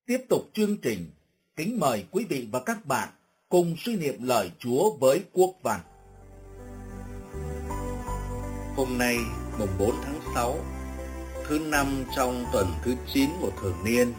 Tiếp tục chương trình, kính mời quý vị và các bạn cùng suy niệm lời Chúa với Quốc Văn. Hôm nay, mùng 4 tháng 6, thứ năm trong tuần thứ 9 của thường niên.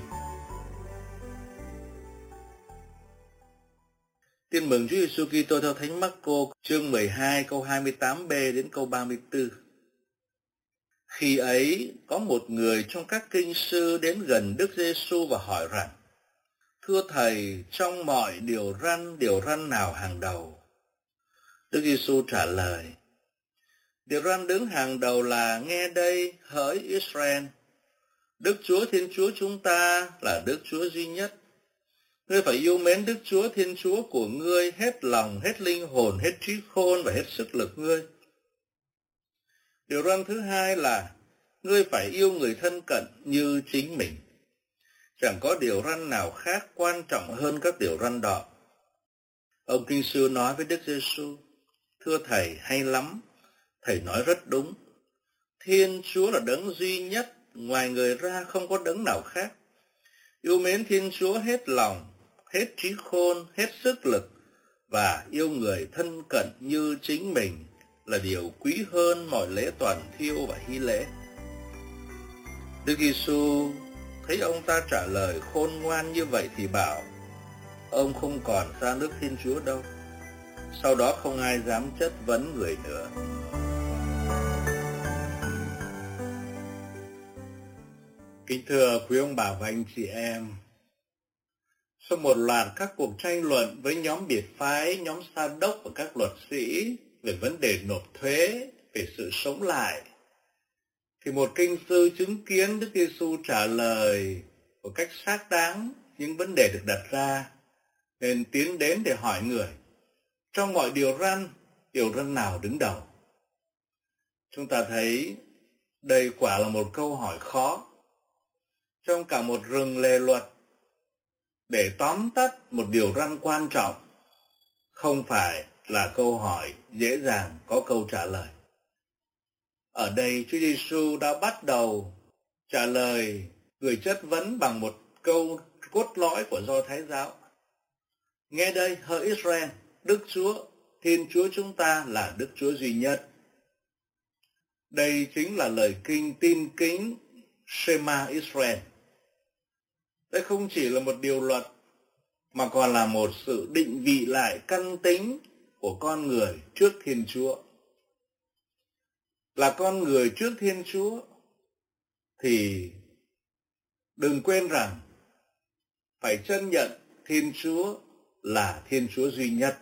Tin mừng Chúa Giêsu Kitô theo Thánh Mác-cô, chương 12 câu 28b đến câu 34. Khi ấy, có một người trong các kinh sư đến gần Đức Giêsu và hỏi rằng: Thưa Thầy, trong mọi điều răn nào hàng đầu? Đức Giêsu trả lời: Điều răn đứng hàng đầu là: Nghe đây, hỡi Israel, Đức Chúa Thiên Chúa chúng ta là Đức Chúa duy nhất. Ngươi phải yêu mến Đức Chúa Thiên Chúa của ngươi hết lòng, hết linh hồn, hết trí khôn và hết sức lực ngươi. Điều răn thứ hai là: Ngươi phải yêu người thân cận như chính mình. Chẳng có điều răn nào khác quan trọng hơn các điều răn đó. Ông kinh sư nói với Đức Giêsu: Thưa Thầy, hay lắm, Thầy nói rất đúng. Thiên Chúa là đấng duy nhất, ngoài người ra không có đấng nào khác. Yêu mến Thiên Chúa hết lòng, hết trí khôn, hết sức lực và yêu người thân cận như chính mình là điều quý hơn mọi lễ toàn thiêu và hy lễ. Đức Giêsu thấy ông ta trả lời khôn ngoan như vậy thì bảo: Ông không còn xa nước Thiên Chúa đâu. Sau đó không ai dám chất vấn người nữa. Kính thưa quý ông bà và anh chị em, sau một loạt các cuộc tranh luận với nhóm biệt phái, nhóm Sa đốc và các luật sĩ về vấn đề nộp thuế, về sự sống lại, thì một kinh sư chứng kiến Đức Giêsu trả lời một cách xác đáng những vấn đề được đặt ra, nên tiến đến để hỏi người: trong mọi điều răn nào đứng đầu? Chúng ta thấy đây quả là một câu hỏi khó. Trong cả một rừng lề luật, để tóm tắt một điều răn quan trọng không phải là câu hỏi dễ dàng có câu trả lời. Ở đây Chúa Giêsu đã bắt đầu trả lời người chất vấn bằng một câu cốt lõi của Do Thái giáo: Nghe đây, hỡi Israel, Đức Chúa Thiên Chúa chúng ta là Đức Chúa duy nhất. Đây chính là lời kinh tin kính Shema Israel. Đây không chỉ là một điều luật, mà còn là một sự định vị lại căn tính của con người trước Thiên Chúa. Là con người trước Thiên Chúa thì đừng quên rằng phải chân nhận Thiên Chúa là Thiên Chúa duy nhất.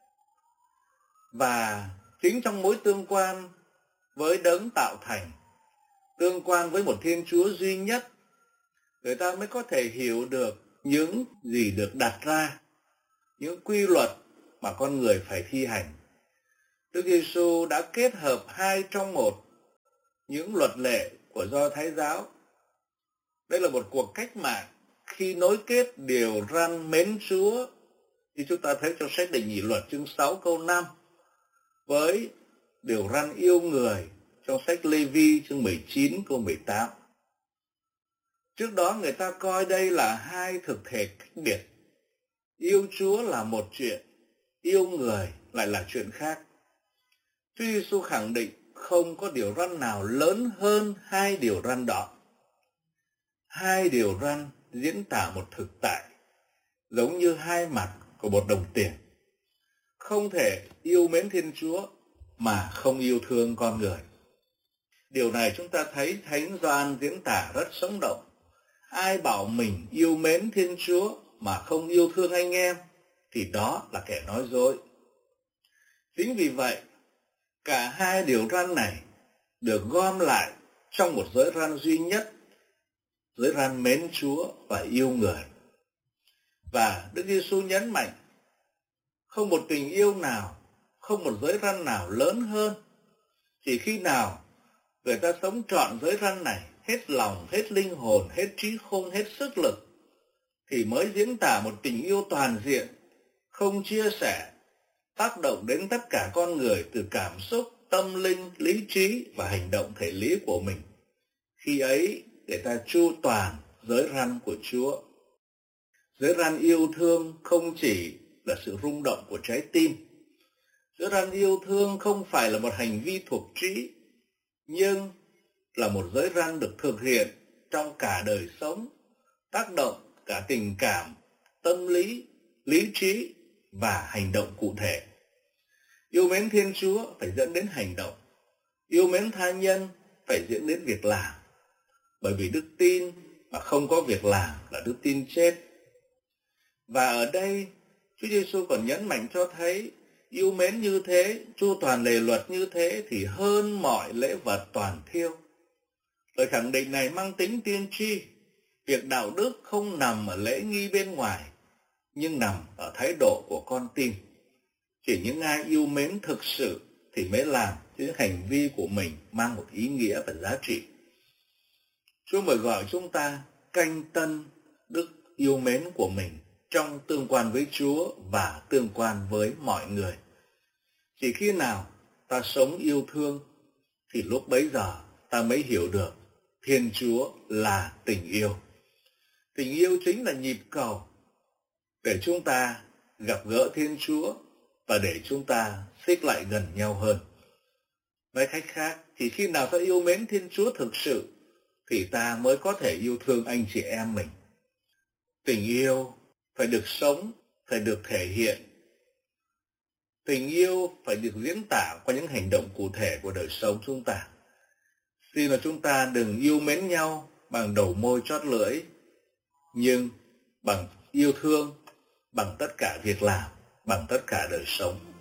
Và chính trong mối tương quan với đấng tạo thành, tương quan với một Thiên Chúa duy nhất, người ta mới có thể hiểu được những gì được đặt ra, những quy luật mà con người phải thi hành. Đức Giêsu đã kết hợp hai trong một, những luật lệ của Do Thái giáo. Đây là một cuộc cách mạng khi nối kết điều răn mến Chúa, thì chúng ta thấy trong sách Định Nhị Luật chương 6 câu 5, với điều răn yêu người trong sách Lê-vi chương 19 câu 18. Trước đó người ta coi đây là hai thực thể cách biệt. Yêu Chúa là một chuyện, yêu người lại là chuyện khác. Chúa Giêsu khẳng định không có điều răn nào lớn hơn hai điều răn đó. Hai điều răn diễn tả một thực tại, giống như hai mặt của một đồng tiền. Không thể yêu mến Thiên Chúa mà không yêu thương con người. Điều này chúng ta thấy Thánh Gioan diễn tả rất sống động. Ai bảo mình yêu mến Thiên Chúa mà không yêu thương anh em thì đó là kẻ nói dối. Chính vì vậy, cả hai điều răn này được gom lại trong một giới răn duy nhất, giới răn mến Chúa và yêu người. Và Đức Giêsu nhấn mạnh, không một tình yêu nào, không một giới răn nào lớn hơn. Chỉ khi nào người ta sống trọn giới răn này, hết lòng, hết linh hồn, hết trí khôn, hết sức lực, thì mới diễn tả một tình yêu toàn diện, không chia sẻ, tác động đến tất cả con người từ cảm xúc, tâm linh, lý trí và hành động thể lý của mình. Khi ấy, người ta chu toàn giới răn của Chúa. Giới ran yêu thương không chỉ là sự rung động của trái tim. Giới ran yêu thương không phải là một hành vi thuộc trí, nhưng là một giới ran được thực hiện trong cả đời sống, tác động cả tình cảm, tâm lý, lý trí và hành động cụ thể. Yêu mến Thiên Chúa phải dẫn đến hành động. Yêu mến tha nhân phải dẫn đến việc làm. Bởi vì đức tin mà không có việc làm là đức tin chết. Và ở đây, Chúa Giêsu còn nhấn mạnh cho thấy yêu mến như thế, chu toàn lề luật như thế thì hơn mọi lễ vật toàn thiêu. Lời khẳng định này mang tính tiên tri. Việc đạo đức không nằm ở lễ nghi bên ngoài, nhưng nằm ở thái độ của con tim. Chỉ những ai yêu mến thực sự thì mới làm cho những hành vi của mình mang một ý nghĩa và giá trị. Chúa mời gọi chúng ta canh tân đức yêu mến của mình trong tương quan với Chúa và tương quan với mọi người. Chỉ khi nào ta sống yêu thương thì lúc bấy giờ ta mới hiểu được Thiên Chúa là tình yêu. Tình yêu chính là nhịp cầu để chúng ta gặp gỡ Thiên Chúa và để chúng ta xích lại gần nhau hơn. Nói cách khác, chỉ khi nào ta yêu mến Thiên Chúa thực sự thì ta mới có thể yêu thương anh chị em mình. Tình yêu phải được sống, phải được thể hiện. Tình yêu phải được diễn tả qua những hành động cụ thể của đời sống chúng ta. Xin là chúng ta đừng yêu mến nhau bằng đầu môi chót lưỡi, nhưng bằng yêu thương, bằng tất cả việc làm, bằng tất cả đời sống.